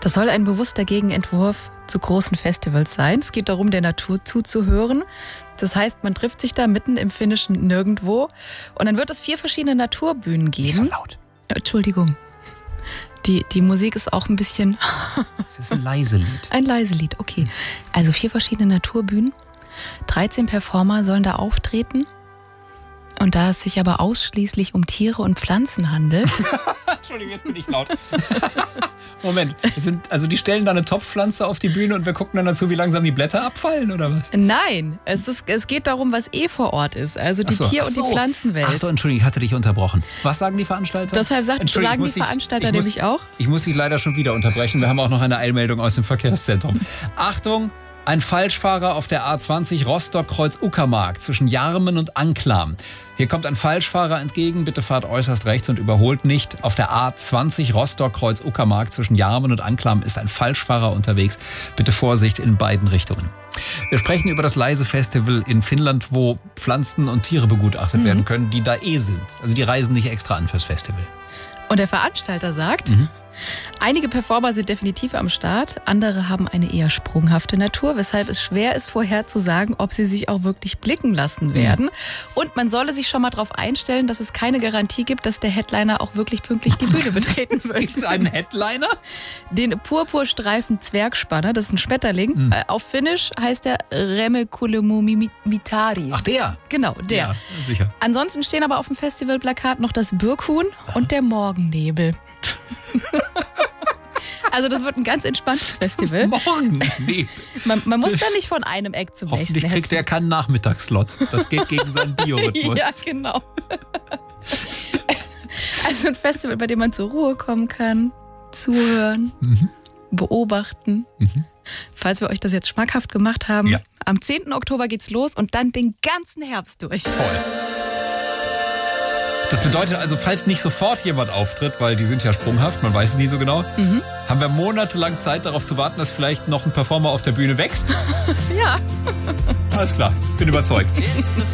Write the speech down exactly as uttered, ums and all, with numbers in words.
Das soll ein bewusster Gegenentwurf zu großen Festivals sein. Es geht darum, der Natur zuzuhören. Das heißt, man trifft sich da mitten im finnischen Nirgendwo und dann wird es vier verschiedene Naturbühnen geben. Nicht so laut. Entschuldigung. Die, die Musik ist auch ein bisschen... Es ist ein leise Lied. Ein leise Lied, okay. Also vier verschiedene Naturbühnen. dreizehn Performer sollen da auftreten. Und da es sich aber ausschließlich um Tiere und Pflanzen handelt... Entschuldigung, jetzt bin ich laut. Moment, es sind, also die stellen da eine Topfpflanze auf die Bühne und wir gucken dann dazu, wie langsam die Blätter abfallen, oder was? Nein, es, ist, es geht darum, was eh vor Ort ist. Also die Ach so. Tier- und Ach so. die Pflanzenwelt. Ach so, Entschuldigung, ich hatte dich unterbrochen. Was sagen die Veranstalter? Deshalb sagt, Entschuldigung, sagen ich die muss Veranstalter dich, ich nämlich muss, auch. Ich muss dich leider schon wieder unterbrechen. Wir haben auch noch eine Eilmeldung aus dem Verkehrszentrum. Achtung! Ein Falschfahrer auf der A zwanzig Rostock-Kreuz-Uckermark zwischen Jarmen und Anklam. Hier kommt ein Falschfahrer entgegen. Bitte fahrt äußerst rechts und überholt nicht. Auf der A zwanzig Rostock-Kreuz-Uckermark zwischen Jarmen und Anklam ist ein Falschfahrer unterwegs. Bitte Vorsicht in beiden Richtungen. Wir sprechen über das Leise-Festival in Finnland, wo Pflanzen und Tiere begutachtet mhm. werden können, die da eh sind. Also die reisen nicht extra an fürs Festival. Und der Veranstalter sagt... Mhm. Einige Performer sind definitiv am Start, andere haben eine eher sprunghafte Natur, weshalb es schwer ist, vorherzusagen, ob sie sich auch wirklich blicken lassen werden. Mhm. Und man solle sich schon mal darauf einstellen, dass es keine Garantie gibt, dass der Headliner auch wirklich pünktlich die Bühne betreten wird. Es gibt einen Headliner? Den Purpurstreifen Zwergspanner, das ist ein Schmetterling. Mhm. Auf Finnisch heißt der Remekulumomitari. Ach, der? Genau, der. Ja, sicher. Ansonsten stehen aber auf dem Festivalplakat noch das Birkhuhn und der Morgennebel. Also das wird ein ganz entspanntes Festival. Morgen? Nee. Man, man muss da nicht von einem Eck zum nächsten Hoffentlich kriegt er keinen Nachmittagsslot. Das geht gegen seinen Biorhythmus. Ja, genau. Also ein Festival, bei dem man zur Ruhe kommen kann, zuhören, mhm. beobachten. Mhm. Falls wir euch das jetzt schmackhaft gemacht haben, ja. Am zehnten Oktober geht's los und dann den ganzen Herbst durch. Toll. Das bedeutet also, falls nicht sofort jemand auftritt, weil die sind ja sprunghaft, man weiß es nie so genau, mhm. haben wir monatelang Zeit darauf zu warten, dass vielleicht noch ein Performer auf der Bühne wächst? Ja. Alles klar, bin überzeugt.